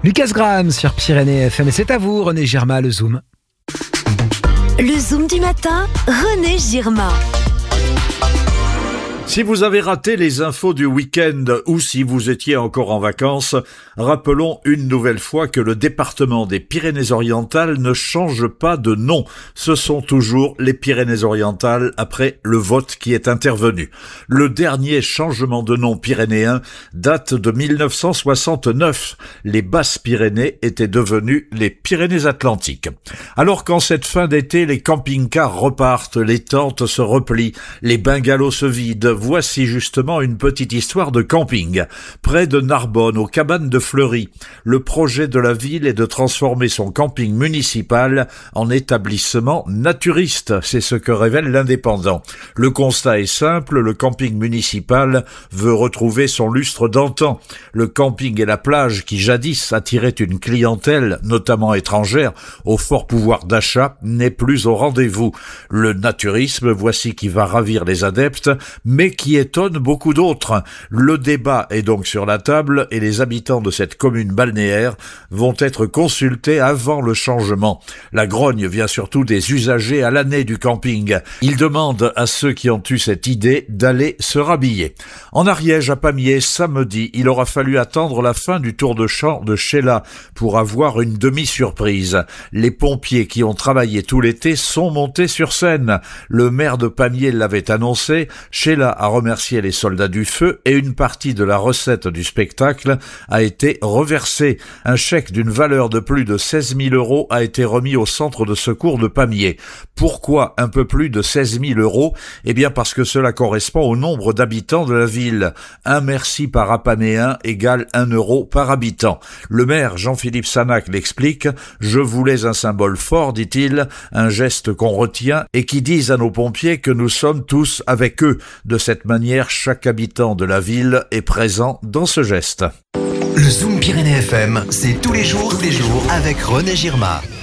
Lucas Graham sur Pyrénées FM. Et c'est à vous, René Girma, le Zoom. Le Zoom du matin, René Girma. Si vous avez raté les infos du week-end ou si vous étiez encore en vacances, rappelons une nouvelle fois que le département des Pyrénées-Orientales ne change pas de nom. Ce sont toujours les Pyrénées-Orientales après le vote qui est intervenu. Le dernier changement de nom pyrénéen date de 1969. Les Basses-Pyrénées étaient devenues les Pyrénées-Atlantiques. Alors qu'en cette fin d'été, les camping-cars repartent, les tentes se replient, les bungalows se vident, voici justement une petite histoire de camping. Près de Narbonne, aux cabanes de Fleury, le projet de la ville est de transformer son camping municipal en établissement naturiste. C'est ce que révèle l'Indépendant. Le constat est simple, le camping municipal veut retrouver son lustre d'antan. Le camping et la plage qui jadis attiraient une clientèle, notamment étrangère, au fort pouvoir d'achat, n'est plus au rendez-vous. Le naturisme, voici qui va ravir les adeptes, mais qui étonne beaucoup d'autres. Le débat est donc sur la table et les habitants de cette commune balnéaire vont être consultés avant le changement. La grogne vient surtout des usagers à l'année du camping. Ils demandent à ceux qui ont eu cette idée d'aller se rhabiller. En Ariège, à Pamiers, samedi, il aura fallu attendre la fin du tour de chant de Sheila pour avoir une demi-surprise. Les pompiers qui ont travaillé tout l'été sont montés sur scène. Le maire de Pamiers l'avait annoncé. Sheila a remercié les soldats du feu et une partie de la recette du spectacle a été reversée. Un chèque d'une valeur de plus de 16 000 € a été remis au centre de secours de Pamiers. Pourquoi un peu plus de 16 000 €? Eh bien parce que cela correspond au nombre d'habitants de la ville. Un merci par Apaméen égale 1 € par habitant. Le maire Jean-Philippe Sanac l'explique. Je voulais un symbole fort, dit-il, un geste qu'on retient et qui dise à nos pompiers que nous sommes tous avec eux. De cette manière, chaque habitant de la ville est présent dans ce geste. Le Zoom Pyrénées FM, c'est tous les jours avec René Girma.